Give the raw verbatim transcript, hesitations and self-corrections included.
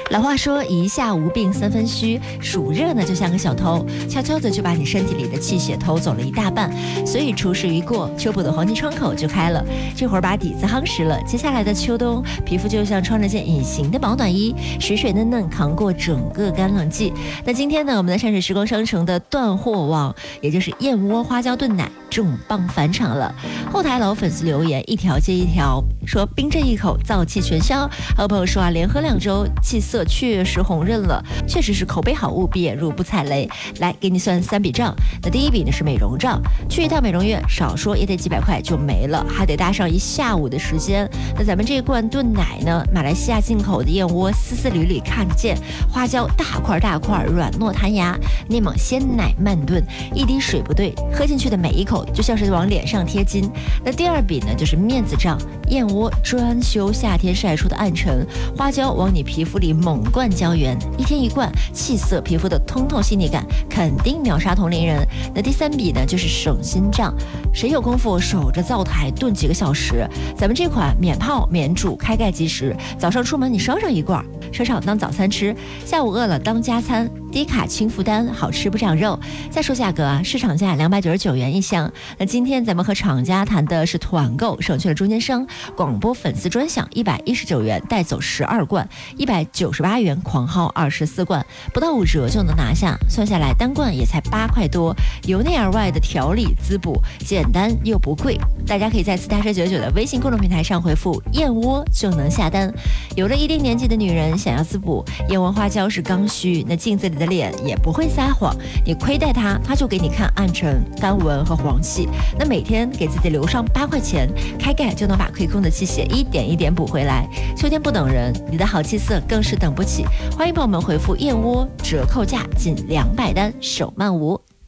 老话说一下无病三分虚，暑热呢就像个小偷，悄悄的就把你身体里的气血偷走了一大半。所以除湿一过，秋补的黄金窗口就开了，这会儿把底子夯实了，接下来的秋冬皮肤就像穿了件隐形的保暖衣，水水嫩嫩扛过整个干冷季。那今天呢，我们的山水时光商城的断货网，也就是燕窝花椒炖奶重磅返场了。后台老粉丝留言一条接一条，说冰这一口燥气全消。还有朋友说啊，连喝两周气色确实红润了，确实是口碑好物，别入不踩雷。来给你算三笔账，那第一笔呢是美容账，去一趟美容院少说也得几百块就没了，还得搭上一下午的时间。那咱们这一罐炖奶呢，马来西亚进口的燕窝丝丝缕缕看得见，花椒大块大块软糯弹牙，内蒙鲜奶慢炖，一滴水不对，喝进去的每一口就像是往脸上贴金。那第二笔呢就是面子账，燕窝专修夏天晒出的暗沉，花椒往你皮肤里猛灌胶原，一天一罐，气色皮肤的通透细腻感肯定秒杀同龄人。那第三笔呢就是省心账，谁有功夫守着灶台炖几个小时？咱们这款免泡免煮开盖即食，早上出门你烧上一罐，车上当早餐吃，下午饿了当加餐，低卡轻负担，好吃不长肉。再说价格啊，市场价两百九十九元一箱。那今天咱们和厂家谈的是团购，省去了中间商，广播粉丝专享一百一十九元带走十二罐，一百九十八元狂薅二十四罐，不到五折就能拿下，算下来单罐也才八块多，由内而外的调理滋补，简单又不贵。大家可以在四大车九九的微信公众平台上回复燕窝就能下单。有了一定年纪的女人想要滋补，燕窝花椒是刚需，那镜子里的脸也不会撒谎，你亏待它，它就给你看暗沉、干纹和黄气。那每天给自己留上八块钱，开盖就能把亏空的气血一点一点补回来。秋天不等人，你的好气色更是等不起。欢迎朋友们回复燕窝，折扣价仅两百单，手慢无。